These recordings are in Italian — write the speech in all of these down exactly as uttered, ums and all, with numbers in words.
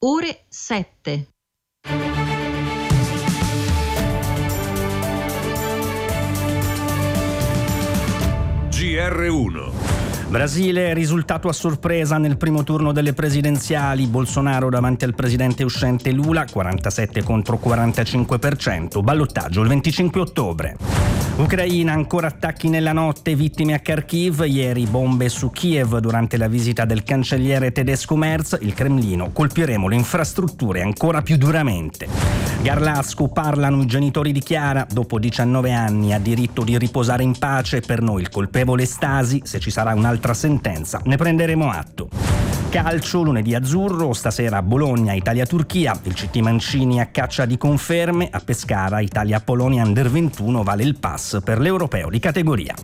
ore sette. G R uno. Brasile, risultato a sorpresa nel primo turno delle presidenziali. Bolsonaro davanti al presidente uscente Lula, quarantasette contro quarantacinque per cento. Ballottaggio il venticinque ottobre. Ucraina, ancora attacchi nella notte, vittime a Kharkiv. Ieri bombe su Kiev durante la visita del cancelliere tedesco Merz. Il Cremlino: colpiremo le infrastrutture ancora più duramente. Garlasco, parlano i genitori di Chiara. Dopo diciannove anni ha diritto di riposare in pace. Per noi il colpevole Stasi. Se ci sarà un'altra sentenza ne prenderemo atto. Calcio, lunedì azzurro, stasera Bologna, Italia-Turchia, il C T Mancini a caccia di conferme, a Pescara Italia-Polonia under ventuno vale il pass per l'europeo di categoria.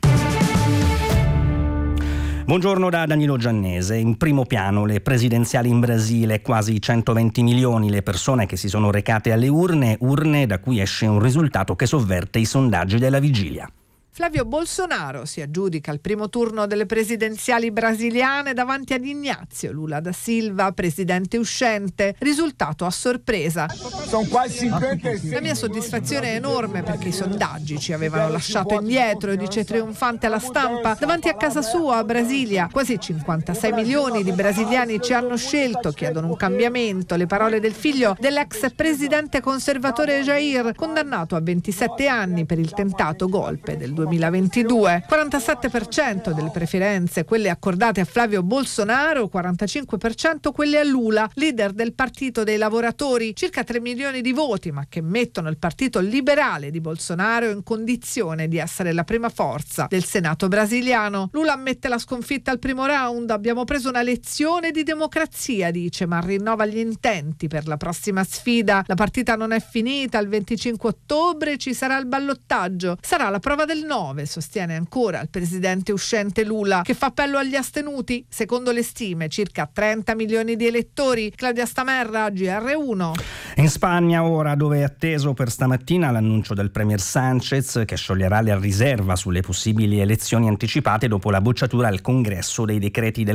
Buongiorno da Danilo Giannese. In primo piano le presidenziali in Brasile, quasi centoventi milioni le persone che si sono recate alle urne, urne da cui esce un risultato che sovverte i sondaggi della vigilia. Flavio Bolsonaro si aggiudica il primo turno delle presidenziali brasiliane davanti ad Ignazio Lula da Silva, presidente uscente. Risultato a sorpresa. Sono quasi cinquantasei. La mia soddisfazione è enorme perché i sondaggi ci avevano lasciato indietro, dice trionfante alla stampa. Davanti a casa sua, a Brasilia, quasi cinquantasei milioni di brasiliani ci hanno scelto, chiedono un cambiamento. Le parole del figlio dell'ex presidente conservatore Jair, condannato a ventisette anni per il tentato golpe del duemilaventidue. quarantasette per cento delle preferenze quelle accordate a Flavio Bolsonaro, quarantacinque per cento quelle a Lula, leader del Partito dei Lavoratori, circa tre milioni di voti, ma che mettono il partito liberale di Bolsonaro in condizione di essere la prima forza del Senato brasiliano. Lula ammette la sconfitta al primo round. Abbiamo preso una lezione di democrazia, dice, ma rinnova gli intenti per la prossima sfida. La partita non è finita, il venticinque ottobre ci sarà il ballottaggio. Sarà la prova del nove, sostiene ancora il presidente uscente Lula, che fa appello agli astenuti. Secondo le stime, circa trenta milioni di elettori. Claudia Stamerra, G R uno. In Spagna ora, dove è atteso per stamattina l'annuncio del premier Sánchez che scioglierà la riserva sulle possibili elezioni anticipate dopo la bocciatura al congresso dei decreti del